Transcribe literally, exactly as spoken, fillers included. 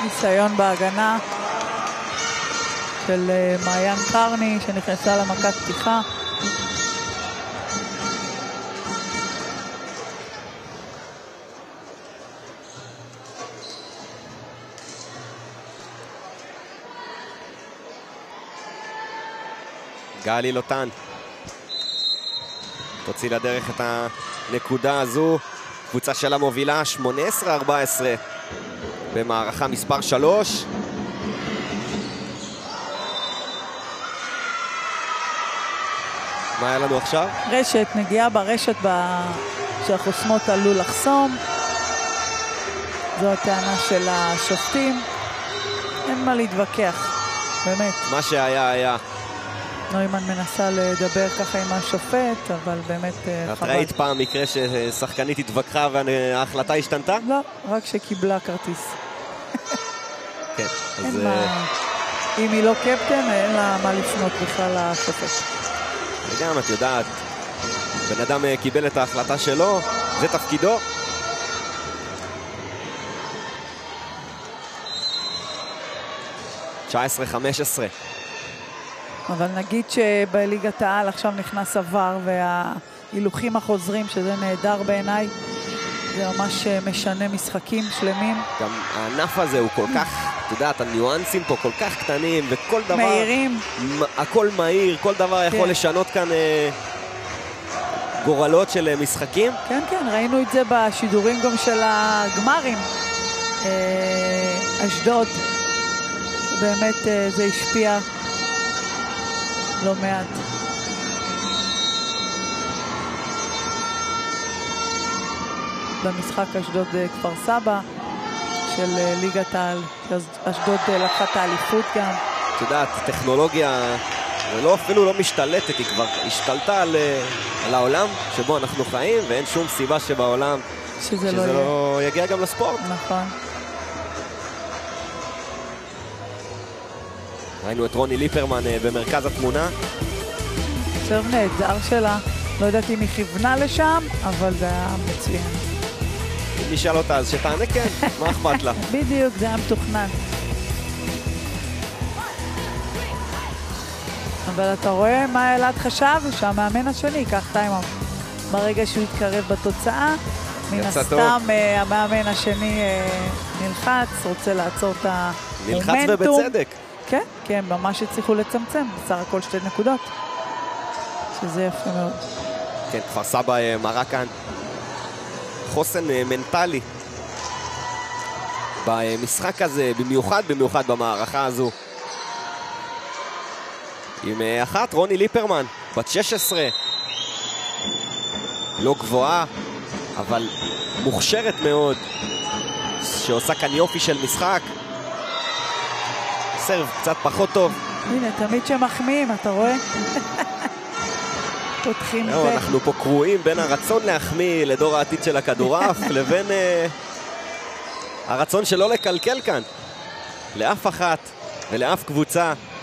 ניסיון בהגנה של מעיין קרני שנכנסה למכת פתיחה. גלי לוטן תוציא לדרך את הנקודה הזו. קבוצה שלה מובילה שמונה עשרה ארבע עשרה במערכה מספר שלוש. מה היה לנו עכשיו? רשת, נגיעה ברשת ב... שהחוסמות עלו לחסום. זו הטענה של השופטים. אין מה להתווכח, באמת. מה שהיה היה. נוימן מנסה לדבר ככה עם השופט, אבל באמת את חבל. ראית פעם מקרה ששחקנית התווכחה וההחלטה השתנתה? לא, רק שקיבלה כרטיס. כן, אז... אין מה... אם היא לא קפטן, אין לה מה לפנות בכלל לשופט. וגם, את יודעת, בן אדם קיבל את ההחלטה שלו, זה תפקידו. תשע עשרה חמש עשרה. אבל נגיד שבליגת העל עכשיו נכנס עבר וההילוכים החוזרים, שזה נהדר בעיניי, זה ממש משנה משחקים שלמים. גם הענף הזה הוא כל כך, את יודעת, הניואנסים פה כל כך קטנים, וכל דבר... מהירים. הכל מהיר, כל דבר יכול כן. לשנות כאן אה, גורלות של משחקים. כן, כן, ראינו את זה בשידורים גם של הגמרים. אה, אשדוד, באמת אה, זה השפיע לא מעט. במשחק אשדוד כפר סבא של ליגת העל, אשדוד לקחה את האליפות גם. את יודעת, טכנולוגיה זה לא, אפילו לא משתלטת, היא כבר השתלטה על, על העולם שבו אנחנו חיים, ואין שום סיבה שבעולם שזה, שזה לא, לא יגיע גם לספורט. נכון. ראינו את רוני ליפרמן במרכז התמונה. סרב נהדר שלה, לא יודעת אם היא כיוונה לשם, אבל זה היה מצוין. אם נשאל אותה אז שתענה כן, מה אכפת לה? בדיוק, זה היה מתוכנן. אבל אתה רואה מה אלעד חשב? שהמאמן השני ייקח טיימאוט. ברגע שהוא יתקרב בתוצאה, מן הסתם המאמן השני נלחץ, רוצה לעצור את המומנטום. נלחץ ובצדק. כן, כן, ממש הצליחו לצמצם, בסך הכל שתי נקודות. שזה יפה מאוד. כן, כפר סבא מראה כאן חוסן מנטלי במשחק הזה, במיוחד, במיוחד במערכה הזו. עם אחת, רוני ליפרמן, בת שש עשרה. לא גבוהה, אבל מוכשרת מאוד, שעושה כאן יופי של משחק. סרב קצת פחות טוב. הנה, תמיד שמחמיאים, אתה רואה? פותחים לא, אנחנו פה קרואים בין הרצון להחמיא לדור העתיד של הכדורעף לבין uh, הרצון שלא לקלקל כאן לאף אחת ולאף קבוצה.